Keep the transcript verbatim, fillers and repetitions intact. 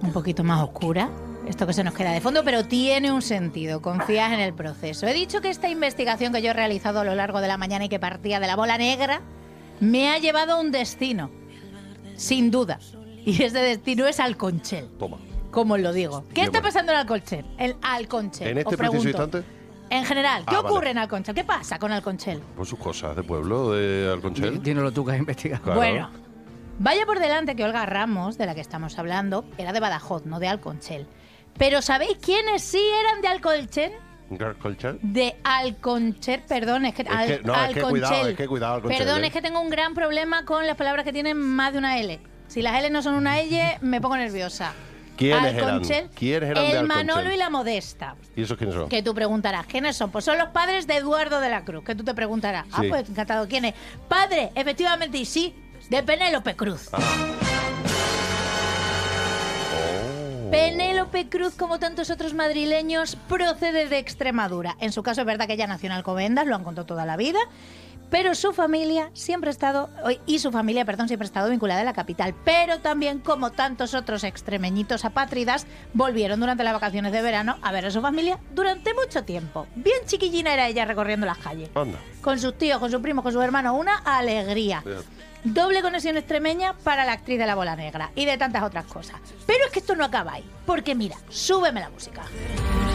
un poquito más oscura, esto que se nos queda de fondo, pero tiene un sentido, confías en el proceso. He dicho que esta investigación que yo he realizado a lo largo de la mañana y que partía de la bola negra, me ha llevado a un destino, sin duda. Y ese destino es Alconchel. Toma. Como os lo digo. ¿Qué Bien, está bueno. pasando en Alconchel? El Alconchel. ¿En este os pregunto. preciso instante? En general, ¿qué Ah, ocurre vale. en Alconchel? ¿Qué pasa con Alconchel? Pues sus cosas de pueblo, de Alconchel. Dínoslo tú que has investigado. Claro. Bueno, vaya por delante que Olga Ramos, de la que estamos hablando, era de Badajoz, no de Alconchel. Pero ¿sabéis quiénes sí eran de Alconchel? ¿Alconchel? De Alconchel, perdón, es que, Es al, que- no, es que Alconchel. cuidado, es que cuidado, Alconchel, Perdón, ¿eh? es que tengo un gran problema con las palabras que tienen más de una L. Si las L no son una L, me pongo nerviosa. ¿Quiénes eran? Alconchel, ¿Quiénes eran de el Alconchel? Manolo y la Modesta. ¿Y esos quiénes son? Que tú preguntarás, ¿quiénes son? Pues son los padres de Eduardo de la Cruz, que tú te preguntarás. Ah, Sí. pues encantado, ¿quién es? Padre, efectivamente, y sí, de Penélope Cruz. Ah. Oh. Penélope Cruz, como tantos otros madrileños, procede de Extremadura. En su caso es verdad que ella nació en Alcobendas, lo han contado toda la vida, pero su familia siempre ha estado, y su familia, perdón, siempre ha estado vinculada a la capital. Pero también, como tantos otros extremeñitos apátridas, volvieron durante las vacaciones de verano a ver a su familia durante mucho tiempo. Bien chiquillina era ella recorriendo las calles. Anda. Con sus tíos, con sus primos, con sus hermanos, una alegría. Bien. Doble conexión extremeña para la actriz de La Bola Negra y de tantas otras cosas. Pero es que esto no acaba ahí, porque mira, súbeme la música.